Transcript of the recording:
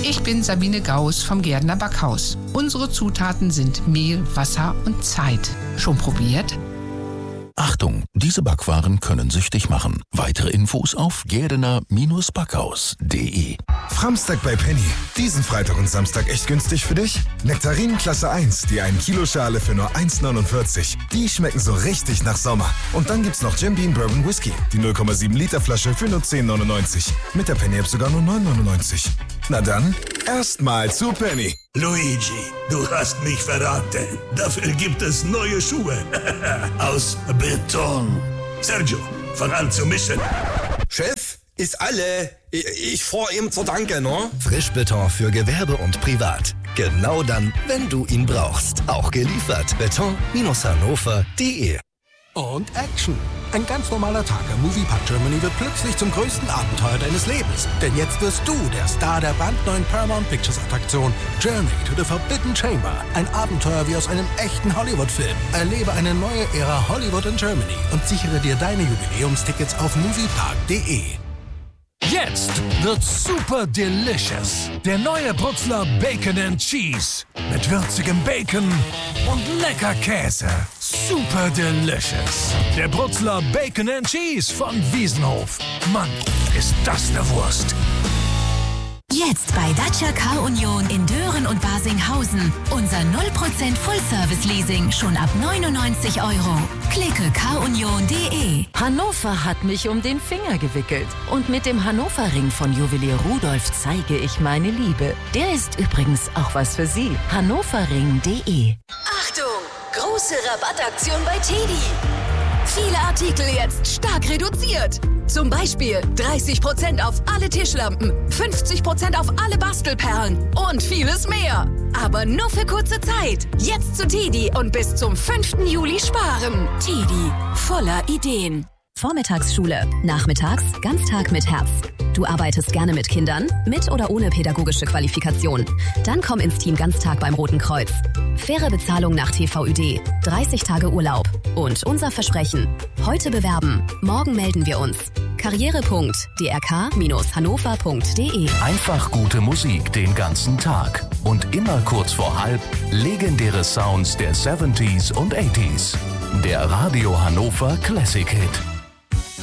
Ich bin Sabine Gauss vom Gärtner Backhaus. Unsere Zutaten sind Mehl, Wasser und Zeit. Schon probiert? Achtung, diese Backwaren können süchtig machen. Weitere Infos auf gärdener-backhaus.de. Framstag bei Penny. Diesen Freitag und Samstag echt günstig für dich? Nektarinen Klasse 1, die 1 Kilo Schale für nur 1,49. Die schmecken so richtig nach Sommer. Und dann gibt's noch Jim Beam Bourbon Whisky. Die 0,7 Liter Flasche für nur 10,99. Mit der Penny-App sogar nur 9,99. Na dann, erstmal zu Penny. Luigi, du hast mich verraten. Dafür gibt es neue Schuhe. Aus Beton. Sergio, fang an zu mischen. Chef, ist alle. Ich fahr ihm zur Danke, ne? Frischbeton für Gewerbe und Privat. Genau dann, wenn du ihn brauchst. Auch geliefert. Beton-hannover.de. Und Action. Ein ganz normaler Tag am Moviepark Germany wird plötzlich zum größten Abenteuer deines Lebens. Denn jetzt wirst du der Star der brandneuen Paramount Pictures Attraktion Journey to the Forbidden Chamber. Ein Abenteuer wie aus einem echten Hollywood-Film. Erlebe eine neue Ära Hollywood in Germany und sichere dir deine Jubiläumstickets auf moviepark.de. Jetzt wird super delicious. Der neue Brutzler Bacon and Cheese. Mit würzigem Bacon und lecker Käse. Super delicious. Der Brutzler Bacon and Cheese von Wiesenhof. Mann, ist das eine Wurst. Jetzt bei Dacia Car Union in Dören und Barsinghausen. Unser 0% Full-Service-Leasing schon ab 99 €. Klicke carunion.de. Hannover hat mich um den Finger gewickelt. Und mit dem Hannover-Ring von Juwelier Rudolf zeige ich meine Liebe. Der ist übrigens auch was für Sie. hannoverring.de. Achtung! Große Rabattaktion bei TEDi. Viele Artikel jetzt stark reduziert. Zum Beispiel 30% auf alle Tischlampen, 50% auf alle Bastelperlen und vieles mehr. Aber nur für kurze Zeit. Jetzt zu TEDi und bis zum 5. Juli sparen. TEDi, voller Ideen. Vormittagsschule, nachmittags Ganztag mit Herz. Du arbeitest gerne mit Kindern, mit oder ohne pädagogische Qualifikation. Dann komm ins Team Ganztag beim Roten Kreuz. Faire Bezahlung nach TVÖD, 30 Tage Urlaub. Und unser Versprechen: heute bewerben, morgen melden wir uns. Karriere.drk-hannover.de. Einfach gute Musik den ganzen Tag. Und immer kurz vor halb legendäre Sounds der 70s und 80s. Der Radio Hannover Classic Hit.